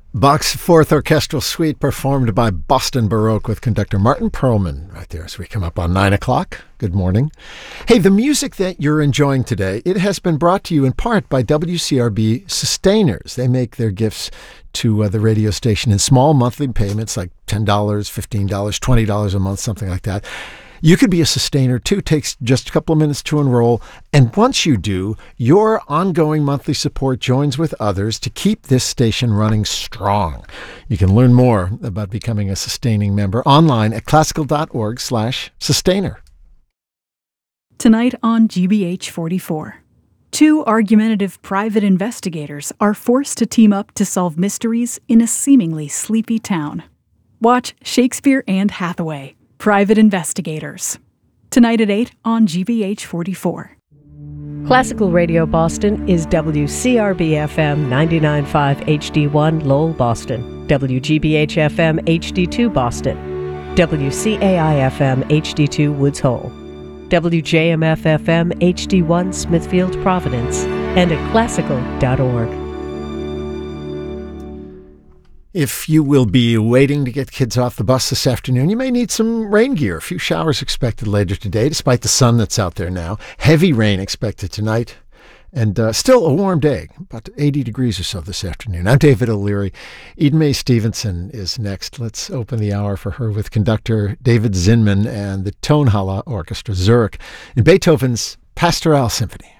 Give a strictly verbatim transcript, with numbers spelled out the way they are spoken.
Bach's Fourth Orchestral Suite performed by Boston Baroque with conductor Martin Perlman right there as we come up on nine o'clock. Good morning. Hey, the music that you're enjoying today, it has been brought to you in part by W C R B Sustainers. They make their gifts to uh, the radio station in small monthly payments like ten dollars, fifteen dollars, twenty dollars a month, something like that. You could be a sustainer too. It takes just a couple of minutes to enroll. And once you do, your ongoing monthly support joins with others to keep this station running strong. You can learn more about becoming a sustaining member online at classical.org slash sustainer. Tonight on G B H forty-four. Two argumentative private investigators are forced to team up to solve mysteries in a seemingly sleepy town. Watch Shakespeare and Hathaway, Private Investigators. Tonight at eight on G B H forty-four. Classical Radio Boston is W C R B F M ninety-nine point five H D one Lowell, Boston, W G B H F M H D two Boston, W C A I F M H D two Woods Hole, W J M F F M H D one Smithfield, Providence, and at classical dot org. If you will be waiting to get kids off the bus this afternoon, you may need some rain gear. A few showers expected later today, despite the sun that's out there now. Heavy rain expected tonight, and uh, still a warm day, about eighty degrees or so this afternoon. I'm David O'Leary. Eden Mae Stevenson is next. Let's open the hour for her with conductor David Zinman and the Tonhalle Orchestra Zurich in Beethoven's Pastoral Symphony.